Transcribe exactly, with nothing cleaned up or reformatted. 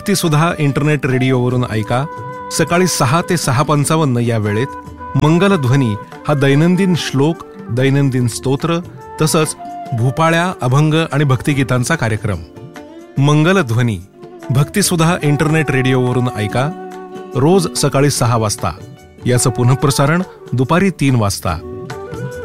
भक्तिसुधा internet रेडिओवरून ऐका सकाळी सहा ते सहा पंचावन्न या वेळेत मंगलध्वनी हा दैनंदिन श्लोक, दैनंदिन स्तोत्र तसंच भूपाळ्या, अभंग आणि भक्तिगीतांचा कार्यक्रम. मंगलध्वनी भक्तिसुधा इंटरनेट रेडिओवरून ऐका रोज सकाळी सहा वाजता. याचं पुनःप्रसारण दुपारी तीन वाजता.